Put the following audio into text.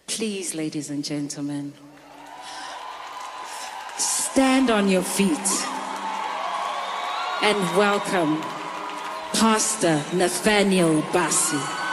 Please, ladies and gentlemen, stand on your feet and welcome Pastor Nathaniel Bassey.